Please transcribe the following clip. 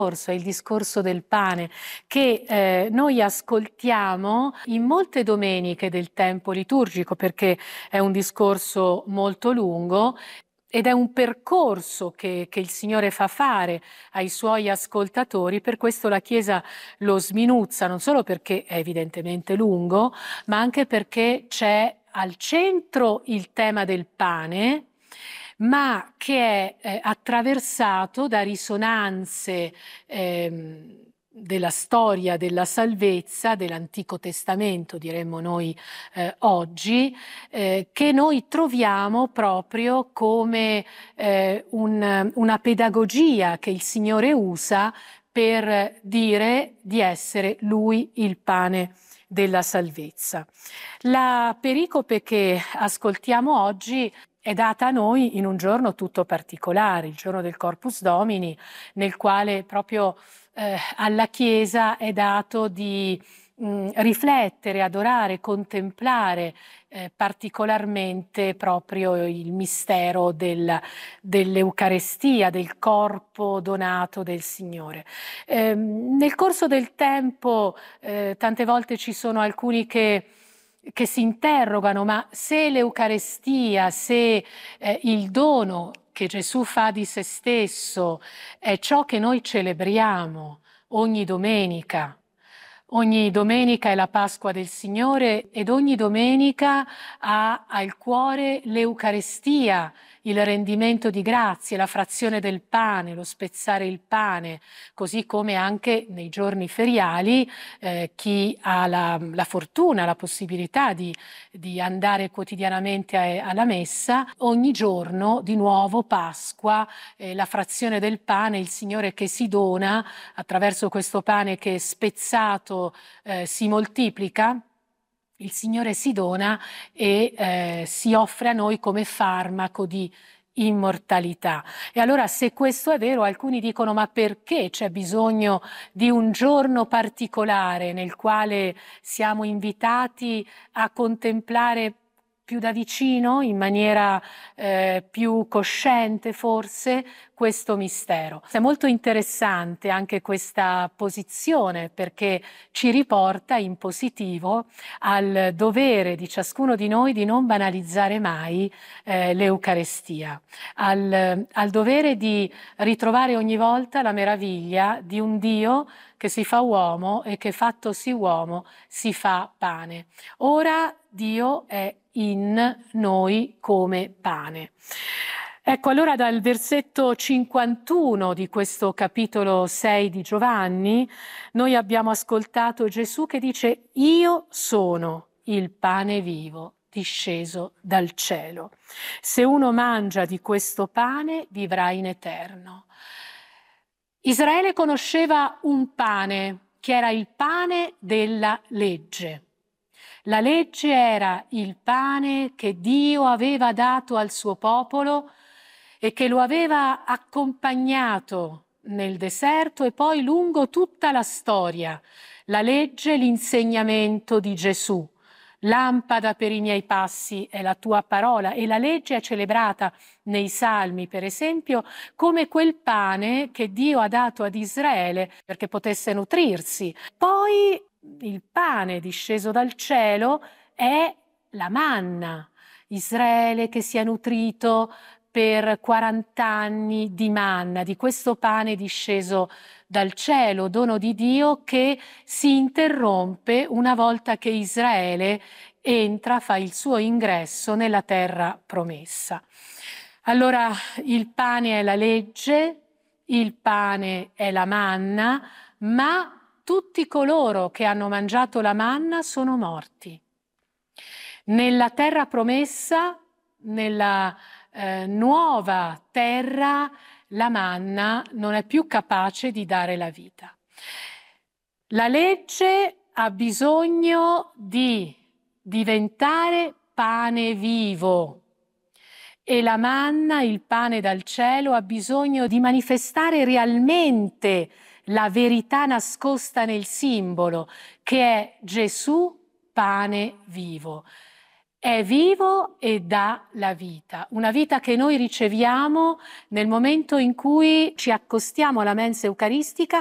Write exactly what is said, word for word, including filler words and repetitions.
È il discorso del pane che eh, noi ascoltiamo in molte domeniche del tempo liturgico, perché è un discorso molto lungo ed è un percorso che, che il Signore fa fare ai Suoi ascoltatori. Per questo la Chiesa lo sminuzza, non solo perché è evidentemente lungo, ma anche perché c'è al centro il tema del pane, ma che è eh, attraversato da risonanze ehm, della storia della salvezza, dell'Antico Testamento, diremmo noi eh, oggi, eh, che noi troviamo proprio come eh, un, una pedagogia che il Signore usa per dire di essere Lui il pane della salvezza. La pericope che ascoltiamo oggi è data a noi in un giorno tutto particolare, il giorno del Corpus Domini, nel quale proprio eh, alla Chiesa è dato di mh, riflettere, adorare, contemplare eh, particolarmente proprio il mistero del, dell'Eucarestia, del corpo donato del Signore. Eh, nel corso del tempo eh, tante volte ci sono alcuni che che si interrogano, ma se l'Eucarestia, se eh, il dono che Gesù fa di se stesso è ciò che noi celebriamo ogni domenica, ogni domenica è la Pasqua del Signore ed ogni domenica ha al cuore l'Eucarestia, il rendimento di grazie, la frazione del pane, lo spezzare il pane, così come anche nei giorni feriali eh, chi ha la, la fortuna, la possibilità di, di andare quotidianamente a, alla messa, ogni giorno di nuovo Pasqua, eh, la frazione del pane, il Signore che si dona attraverso questo pane che spezzato eh, si moltiplica. Il Signore si dona e eh, si offre a noi come farmaco di immortalità. E allora, se questo è vero, alcuni dicono: ma perché c'è bisogno di un giorno particolare nel quale siamo invitati a contemplare più da vicino, in maniera eh, più cosciente forse, questo mistero? È molto interessante anche questa posizione, perché ci riporta in positivo al dovere di ciascuno di noi di non banalizzare mai eh, l'Eucarestia, al, al dovere di ritrovare ogni volta la meraviglia di un Dio che si fa uomo e che fattosi uomo si fa pane. Ora Dio è in noi come pane. Ecco, allora dal versetto cinquantuno di questo capitolo sei di Giovanni noi abbiamo ascoltato Gesù che dice: io sono il pane vivo disceso dal cielo. Se uno mangia di questo pane vivrà in eterno. Israele conosceva un pane che era il pane della legge. La legge era il pane che Dio aveva dato al suo popolo e che lo aveva accompagnato nel deserto e poi lungo tutta la storia. La legge, l'insegnamento di Gesù. Lampada per i miei passi è la tua parola, e la legge è celebrata nei Salmi, per esempio, come quel pane che Dio ha dato ad Israele perché potesse nutrirsi. Poi il pane disceso dal cielo è la manna. Israele che si è nutrito per quaranta anni di manna, di questo pane disceso dal cielo, dono di Dio che si interrompe una volta che Israele entra, fa il suo ingresso nella terra promessa. Allora il pane è la legge, il pane è la manna, ma tutti coloro che hanno mangiato la manna sono morti. Nella terra promessa, nella eh, nuova terra, la manna non è più capace di dare la vita. La legge ha bisogno di diventare pane vivo e la manna, il pane dal cielo, ha bisogno di manifestare realmente la verità nascosta nel simbolo, che è Gesù pane vivo. è vivo e dà la vita, una vita che noi riceviamo nel momento in cui ci accostiamo alla mensa eucaristica